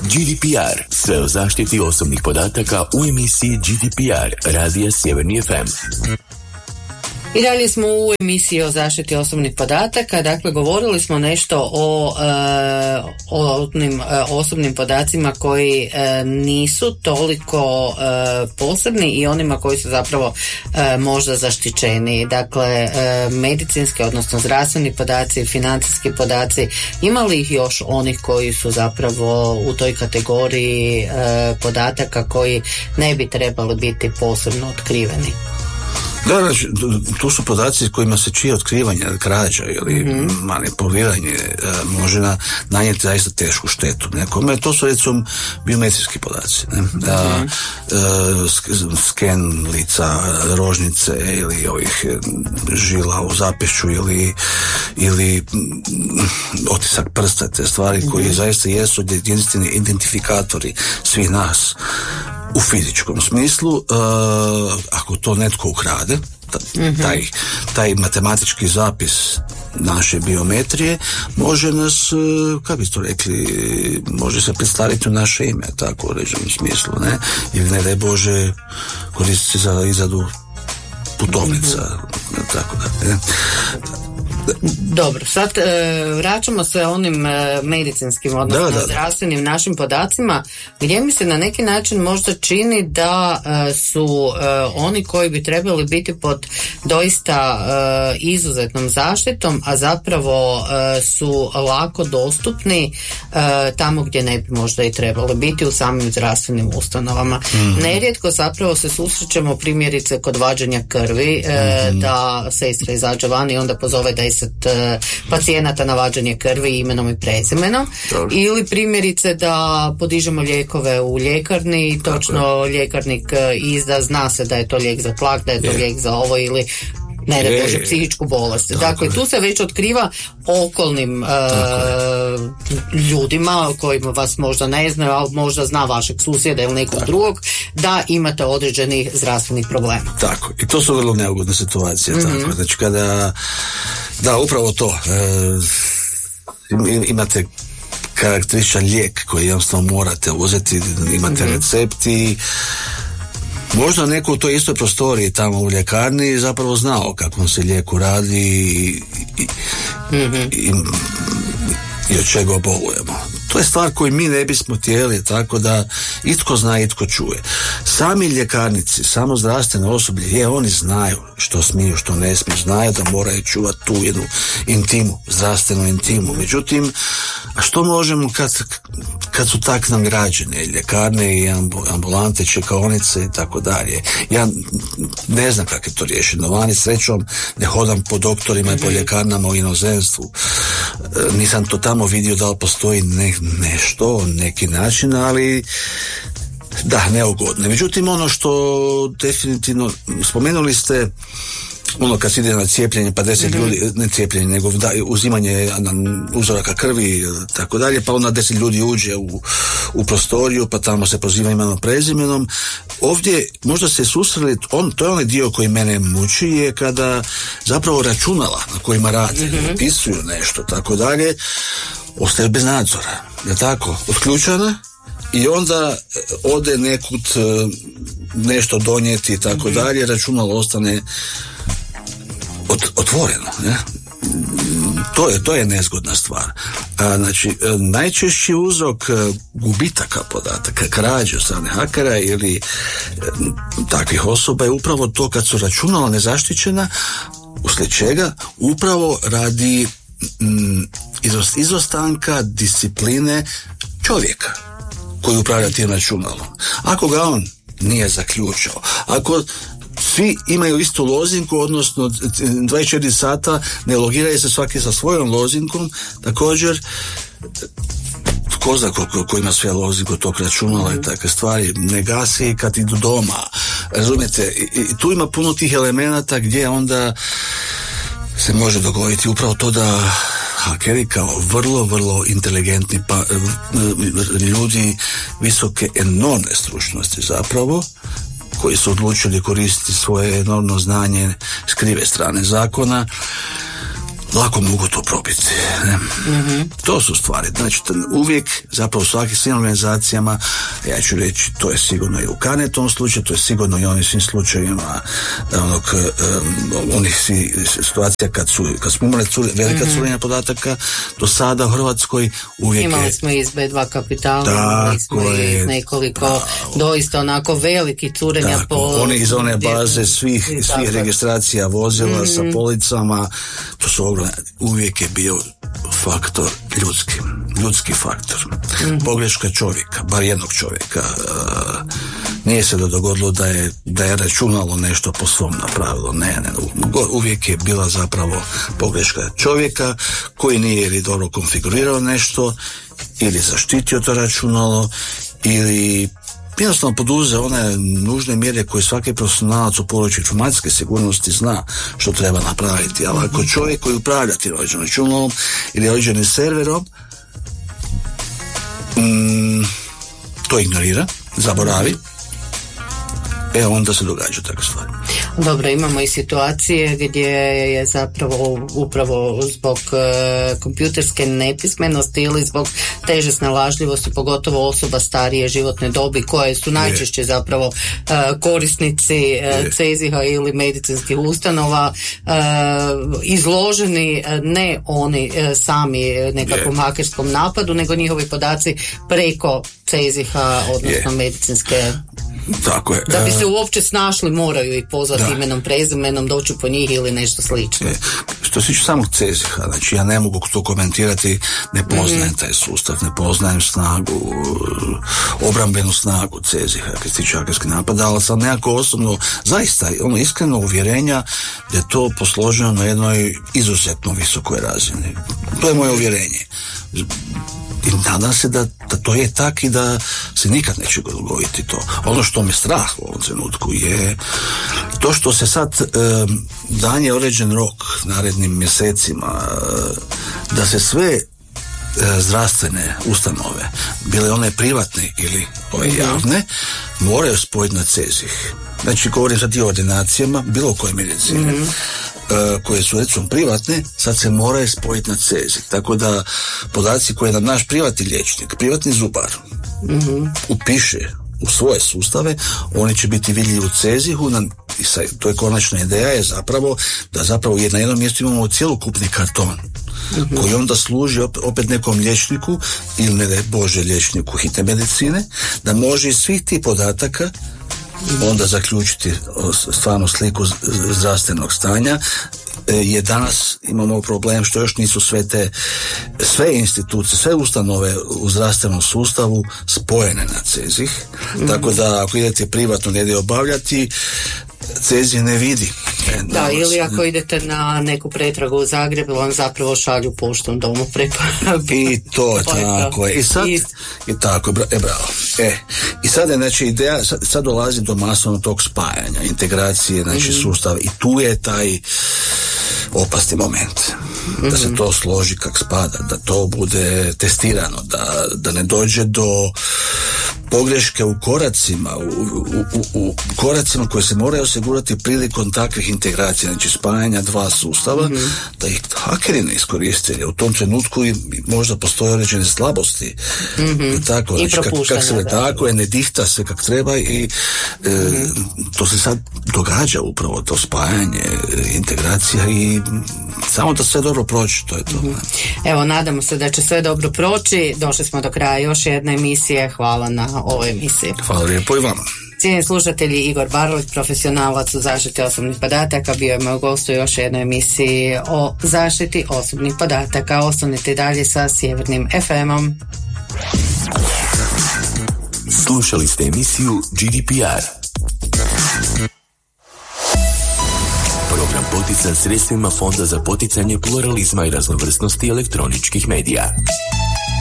GDPR. Sve o zaštiti osobnih podataka u emisiji GDPR Radija Sjeverni FM. I dalje smo u emisiji o zaštiti osobnih podataka. Dakle, govorili smo nešto o osobnim podacima koji nisu toliko posebni i onima koji su zapravo možda zaštićeni. Dakle, medicinski, odnosno zdravstveni podaci, financijski podaci. Ima li ih još onih koji su zapravo u toj kategoriji podataka koji ne bi trebali biti posebno otkriveni? Da, tu su podaci kojima se čije otkrivanje, krađa ili manipuliranje može nanijeti zaista tešku štetu nekome. To su recimo biometrijski podaci. Sken lica, rožnice ili ovih žila u zapešću ili otisak prsta, te stvari koji zaista jesu jedinstveni identifikatori svih nas u fizičkom smislu. Ako to netko ukrade, taj matematički zapis naše biometrije može nas, kako bi to rekli, može se predstaviti u naše ime, tako u određenom smislu, ne? Ili ne daj Bože koristiti za izradu putovnica, tako da, ne? Dobro, sad vraćamo se onim medicinskim, odnosno zdravstvenim našim podacima, gdje mi se na neki način možda čini da su oni koji bi trebali biti pod doista izuzetnom zaštitom, a zapravo su lako dostupni tamo gdje ne bi možda i trebali biti, u samim zdravstvenim ustanovama. Nerijetko zapravo se susrećemo primjerice kod vađenja krvi, da sestra izađe van i onda pozove 10 pacijenata na vađenje krvi imenom i prezimenom. Ili primjerice da podižemo lijekove u ljekarni i točno ljekarnik izda, zna se da je to lijek za tlak, da je to lijek za ovo ili ne da Bože psihičku bolest. Dakle, tu se već otkriva okolnim ljudima kojima vas možda ne znaju, ali možda zna vašeg susjeda ili nekog drugog, da imate određenih zdravstvenih problema. Tako, i to su vrlo neugodne situacije. Tako, znači kada upravo to imate karakterističan lijek koji jednostavno morate uzeti, imate recepti. Možda neko u toj istoj prostoriji tamo u ljekarni zapravo znao kakvom se lijeku radi i od čega obolujemo. To je stvar koju mi ne bismo htjeli, tako da itko zna, itko čuje. Sami ljekarnici, samo zdravstvene osoblje, oni znaju što smiju, što ne smiju, znaju da moraju čuvati tu jednu intimu, zdravstvenu intimu. Međutim, a što možemo kad su tak nam građene ljekarne i ambulante, čekaonice i tako dalje? Ja ne znam kako je to riješeno. Vani srećom ne hodam po doktorima i po ljekarnama u inozemstvu. Nisam to tamo vidio da li postoji nešto, neki način, ali da, neugodno. Međutim, ono što definitivno spomenuli ste, ono kad se ide na cijepljenje, pa 10 ljudi, ne cijepljenje, nego uzimanje uzoraka krvi, tako dalje, pa onda 10 ljudi uđe u prostoriju, pa tamo se poziva imenom prezimenom. Ovdje možda se susreli, to je onaj dio koji mene muči, je kada zapravo računala na kojima rade, upisuju nešto, tako dalje, ostaje bez nadzora, je tako, otključana, i onda ode nekud nešto donijeti i tako dalje, računalo ostane otvoreno, ne? To je nezgodna stvar. Znači, najčešći uzrok gubitaka podataka, krađe od strane hakera ili takvih osoba je upravo to kad su računala nezaštićena, uslijed čega upravo radi izostanka discipline čovjeka koji upravlja tim računalom. Ako ga on nije zaključao, ako svi imaju istu lozinku, odnosno 24 sata ne logiraju se svaki sa svojom lozinkom, također tko zna ko ima sve lozinku tog računala i takve stvari, ne gasi kad idu doma, razumijete, i tu ima puno tih elemenata gdje onda se može dogoditi upravo to da hakeri kao vrlo, vrlo inteligentni ljudi visoke, enormne stručnosti zapravo, koji su odlučili koristiti svoje enormno znanje s krive strane zakona, lako mogu to probiti. Ne? To su stvari. Znači, uvijek, zapravo u svim organizacijama, ja ću reći, to je sigurno i u Carnetovom slučaju, to je sigurno i onim svim slučajevima onih situacija kad smo imali velika curenja podataka do sada u Hrvatskoj, uvijek imali smo iz B2 Kapitala, imali smo iz nekoliko doista onako veliki curenja oni iz one baze svih registracija vozila sa policama, to su ogromne. Uvijek je bio faktor ljudski faktor. Pogreška čovjeka, bar jednog čovjeka. Nije se dogodilo da je računalo nešto po svom napravilo. Ne. Uvijek je bila zapravo pogreška čovjeka koji nije ili dobro konfigurirao nešto, ili zaštitio to računalo, ili jednostavno poduzeo one nužne mjere koje svaki profesionalac u području informacijske sigurnosti zna što treba napraviti. Ali ako čovjek koji upravlja tim računalom ili određenim serverom to ignorira, zaboravi, onda se događa takve stvari. Dobro, imamo i situacije gdje je zapravo upravo zbog kompjuterske nepismenosti ili zbog teže snalažljivosti, pogotovo osoba starije životne dobi koje su najčešće zapravo korisnici CEZIH-a ili medicinskih ustanova izloženi ne oni sami nekakvom hakerskom napadu, nego njihovi podaci preko CEZIH-a, odnosno medicinske. Tako je. Da bi se uopće snašli, moraju ih pozvati imenom, prezimenom, doći po njih ili nešto slično. Što se tiče samog CEZIH-a, znači ja ne mogu to komentirati, ne poznajem taj sustav, ne poznajem snagu, obrambenu snagu CEZIH-a, kad se tiče hakerskih napada, ali sam nekako osobno, zaista, iskreno uvjerenja da je to posloženo na jednoj izuzetno visokoj razini. To je moje uvjerenje. I nadam se da to je tak i da se nikad neće dogoditi to. Ono što me strah u ovom trenutku je to što se sad dan je određen rok narednim mjesecima da se sve zdravstvene ustanove, bile one privatne ili javne, moraju spojiti na CEZIH. Znači, govorim sad i o ordinacijama, bilo koje medicine, koje su recimo privatne, sad se moraju spojiti na CEZIH. Tako da podaci koje nam naš privatni liječnik, privatni zubar upiše u svoje sustave, oni će biti vidljivi u CEZIH-u, to je konačna ideja je zapravo da zapravo na jednom mjestu imamo cjelokupni karton koji onda služi opet nekom liječniku ili ne daj Bože liječniku hitne medicine, da može iz svih tih podataka onda zaključiti stvarno sliku zdravstvenog stanja. Je danas imamo problem što još nisu sve institucije, sve ustanove u zdravstvenom sustavu spojene na CEZIH, tako da ako idete privatno negdje obavljati, CEZIH ne vidi. Da, ili ako idete na neku pretragu u Zagrebu, on zapravo šalju poštom domu I to je tako. I sad je tako, bravo. I sad je, znači, ideja, sad dolazi do masovnog tog spajanja, integracije, znači, sustava, i tu je taj opasni moment. Da se to složi kak spada, da to bude testirano, da ne dođe do pogreške u koracima, u koracima koje se moraju osigurati prilikom takvih integracija, znači spajanja dva sustava, da ih hakeri ne iskoriste, jer u tom trenutku možda postoje određene slabosti. Tako, znači, kak se tako je, ne dihta sve kak treba i to se sad događa upravo, to spajanje, integracija i samo da sve dobro proći, to je to. Evo, nadamo se da će sve dobro proći. Došli smo do kraja još jedne emisije. Hvala na ovoj emisiji. Hvala lijepo i vama. Cijenjeni slušatelji, Igor Barlić, profesionalac u zaštiti osobnih podataka, bio je moj gost u još jednoj emisiji o zaštiti osobnih podataka. Ostanite dalje sa Sjevernim FM-om. Slušali ste emisiju GDPR. Program potican sredstvima Fonda za poticanje pluralizma i raznovrsnosti elektroničkih medija.